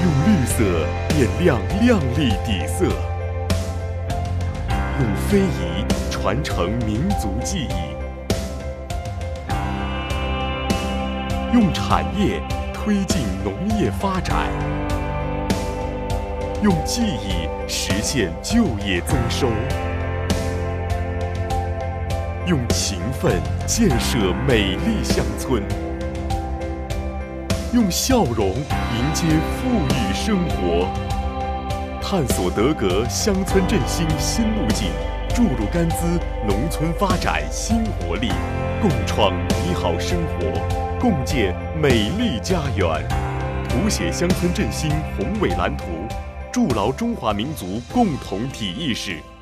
用绿色点亮亮丽底色，用非遗传承民族记忆，用产业推进农业发展，用技艺实现就业增收，用勤奋建设美丽乡村，用笑容迎接富裕生活，探索德格乡村振兴新路径，注入甘孜农村发展新活力，共创美好生活，共建美丽家园，谱写乡村振兴宏伟蓝图，筑牢中华民族共同体意识。